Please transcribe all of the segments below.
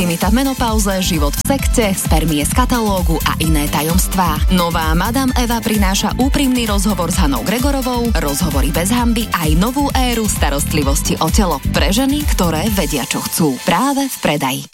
intimita v menopauze, život v sekte, spermie z katalógu a iné tajomstvá. Nová Madame Eva prináša úprimný rozhovor s Hanou Gregorovou, rozhovory bez hanby aj novú éru starostlivosti o telo. Pre ženy, ktoré vedia, čo chcú. Práve v predaji.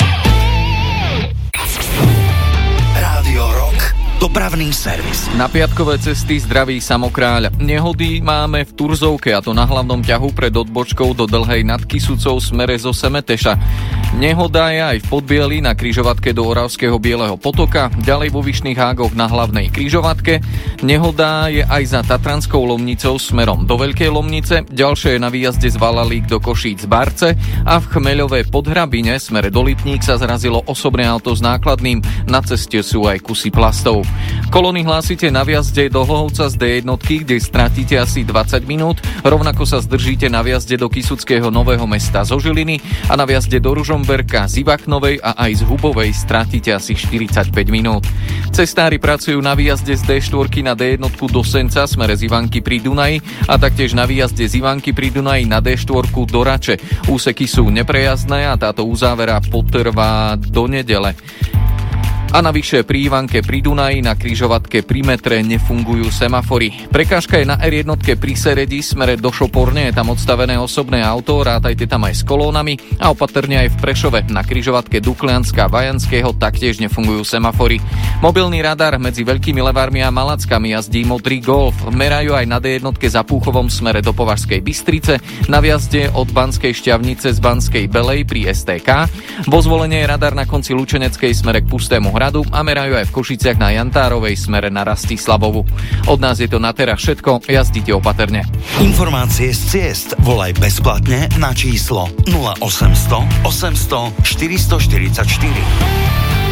Rádio Rock. Dopravný servis. Na piatkové cesty zdraví Samokráľ. Nehody máme v Turzovke, a to na hlavnom ťahu pred odbočkou do Dlhej nad Kysucou smere zo Semeteša. Nehoda je aj v Podbieli na križovatke do Oravského Bieleho potoka, ďalej vo Vyšných Hágoch na hlavnej križovatke. Nehoda je aj za Tatranskou Lomnicou smerom do Veľkej Lomnice, ďalšie je na výjazde z Valalík do Košíc Barce a v Chmeľové Podhrabine smere do Lipník sa zrazilo osobné auto s nákladným, na ceste sú aj kusy plastov. Kolóny hlásite na viazde do Hlohovca z D1, kde stratíte asi 20 minút, rovnako sa zdržíte na viazde do Kysuckého Nového Mesta zo Žiliny a na viazde do Ružomberka z Ivaknovej a aj z Hubovej stratíte asi 45 minút. Cestári pracujú na výjazde z D4 na D1 do Senca smere z Ivanky pri Dunaji a taktiež na výjazde z Ivanky pri Dunaji na D4 do Rače. Úseky sú neprejazdné a táto uzávera potrvá do nedele. A navyše pri Ivanke pri Dunaji na križovatke pri metre nefungujú semafory. Prekážka je na R1 pri Seredi smere do Šoporne, je tam odstavené osobné auto, rátajte tam aj s kolónami a opatrne aj v Prešove na križovatke Duklianska Vajanského taktiež nefungujú semafory. Mobilný radar medzi Veľkými Levármi a Malackami jazdí modrý Golf. Merajú aj na D1 za Púchovom smere do Považskej Bystrice, na viazde od Banskej Šťavnice z Banskej Belej pri STK. Vo Zvolenie je radar na konci Lučeneckej smere k Pustému Hradu a merajú aj v Košiciach na Jantárovej smere na Rastislavovu. Od nás je to na teraz všetko, jazdite opatrne. Informácie z ciest volaj bezplatne na číslo 0800 800 444.